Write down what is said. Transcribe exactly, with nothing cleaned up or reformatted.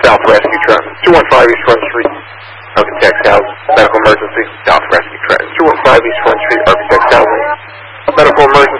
South Rescue Truck. two one five East Front Street, Architects Housing. Medical emergency. South Rescue Truck. two one five East Front Street, Architects Housing. Medical emergency.